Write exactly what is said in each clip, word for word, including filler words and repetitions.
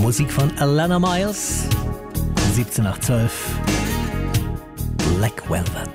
Musik von Alana Miles. siebzehn nach zwölf. Black Velvet.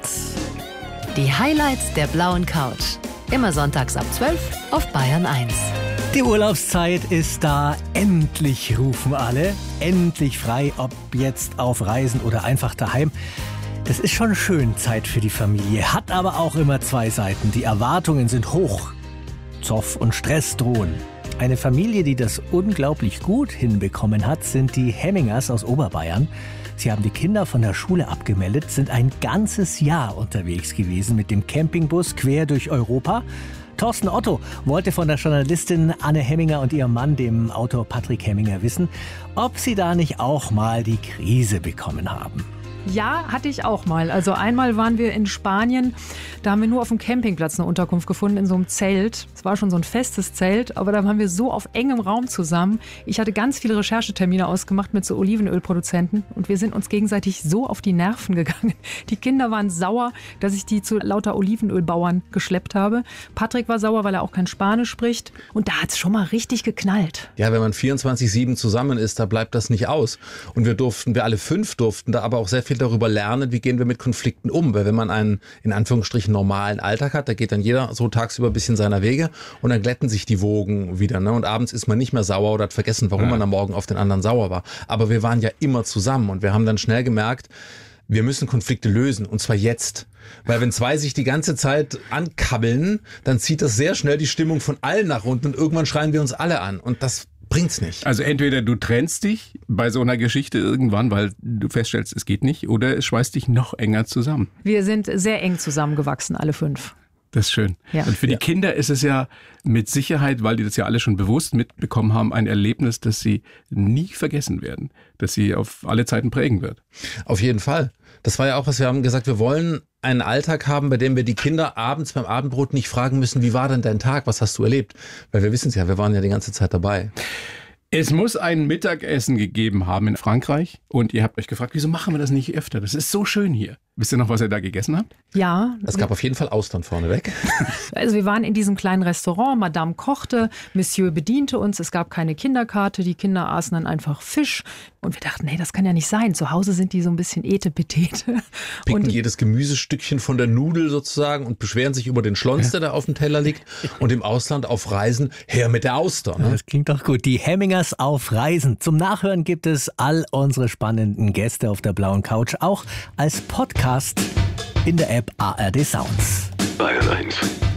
Die Highlights der blauen Couch. Immer sonntags ab zwölf auf Bayern eins. Die Urlaubszeit ist da. Endlich rufen alle. Endlich frei, ob jetzt auf Reisen oder einfach daheim. Das ist schon schön, Zeit für die Familie. Hat aber auch immer zwei Seiten. Die Erwartungen sind hoch. Zoff und Stress drohen. Eine Familie, die das unglaublich gut hinbekommen hat, sind die Hemmingers aus Oberbayern. Sie haben die Kinder von der Schule abgemeldet, sind ein ganzes Jahr unterwegs gewesen mit dem Campingbus quer durch Europa. Thorsten Otto wollte von der Journalistin Anne Hemminger und ihrem Mann, dem Autor Patrick Hemminger, wissen, ob sie da nicht auch mal die Krise bekommen haben. Ja, hatte ich auch mal. Also einmal waren wir in Spanien, da haben wir nur auf dem Campingplatz eine Unterkunft gefunden, in so einem Zelt. Es war schon so ein festes Zelt, aber da waren wir so auf engem Raum zusammen. Ich hatte ganz viele Recherchetermine ausgemacht mit so Olivenölproduzenten und wir sind uns gegenseitig so auf die Nerven gegangen. Die Kinder waren sauer, dass ich die zu lauter Olivenölbauern geschleppt habe. Patrick war sauer, weil er auch kein Spanisch spricht. Und da hat es schon mal richtig geknallt. Ja, wenn man vierundzwanzig sieben zusammen ist, da bleibt das nicht aus. Und wir durften, wir alle fünf durften da aber auch sehr viel darüber lernen, wie gehen wir mit Konflikten um. Weil wenn man einen, in Anführungsstrichen, normalen Alltag hat, da geht dann jeder so tagsüber ein bisschen seiner Wege und dann glätten sich die Wogen wieder. Ne? Und abends ist man nicht mehr sauer oder hat vergessen, warum ja. man am Morgen auf den anderen sauer war. Aber wir waren ja immer zusammen und wir haben dann schnell gemerkt, wir müssen Konflikte lösen und zwar jetzt. Weil wenn zwei sich die ganze Zeit ankabbeln, dann zieht das sehr schnell die Stimmung von allen nach unten und irgendwann schreien wir uns alle an und das bringt's nicht. Also entweder du trennst dich bei so einer Geschichte irgendwann, weil du feststellst, es geht nicht, oder es schweißt dich noch enger zusammen. Wir sind sehr eng zusammengewachsen, alle fünf. Das ist schön. Ja. Und für die ja. Kinder ist es ja mit Sicherheit, weil die das ja alle schon bewusst mitbekommen haben, ein Erlebnis, das sie nie vergessen werden, das sie auf alle Zeiten prägen wird. Auf jeden Fall. Das war ja auch, was wir haben gesagt, wir wollen einen Alltag haben, bei dem wir die Kinder abends beim Abendbrot nicht fragen müssen, wie war denn dein Tag, was hast du erlebt? Weil wir wissen es ja, wir waren ja die ganze Zeit dabei. Es muss ein Mittagessen gegeben haben in Frankreich und ihr habt euch gefragt, wieso machen wir das nicht öfter? Das ist so schön hier. Wisst ihr noch, was ihr da gegessen habt? Ja. Es gab auf jeden Fall Austern vorneweg. Also wir waren in diesem kleinen Restaurant, Madame kochte, Monsieur bediente uns, es gab keine Kinderkarte, die Kinder aßen dann einfach Fisch. Und wir dachten, nee, das kann ja nicht sein. Zu Hause sind die so ein bisschen Etepetete. Picken und jedes Gemüsestückchen von der Nudel sozusagen und beschweren sich über den Schlons, ja. der da auf dem Teller liegt. Und im Ausland auf Reisen, her mit der Auster. Ne? Das klingt doch gut. Die Hemmingers auf Reisen. Zum Nachhören gibt es all unsere spannenden Gäste auf der blauen Couch auch als Podcast in der App A R D Sounds. Bayern eins.